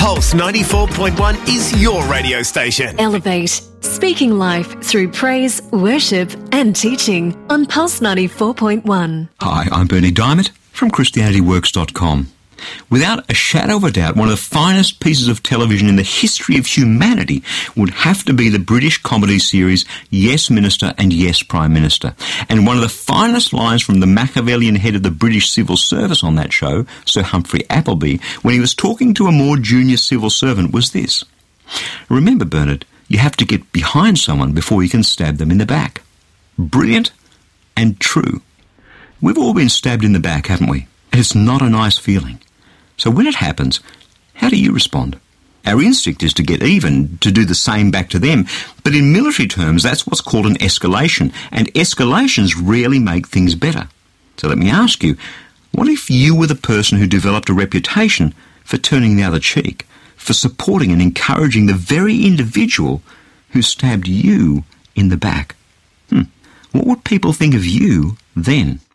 Pulse 94.1 is your radio station. Elevate, speaking life through praise, worship and teaching on Pulse 94.1. Hi, I'm Bernie Diamond from ChristianityWorks.com. Without a shadow of a doubt, one of the finest pieces of television in the history of humanity would have to be the British comedy series Yes Minister and Yes Prime Minister. And one of the finest lines from the Machiavellian head of the British civil service on that show, Sir Humphrey Appleby, when he was talking to a more junior civil servant was this: "Remember, Bernard, you have to get behind someone before you can stab them in the back." Brilliant and true. We've all been stabbed in the back, haven't we? And it's not a nice feeling. So when it happens, how do you respond? Our instinct is to get even, to do the same back to them. But in military terms, that's what's called an escalation. And escalations rarely make things better. So let me ask you, what if you were the person who developed a reputation for turning the other cheek, for supporting and encouraging the very individual who stabbed you in the back? What would people think of you then?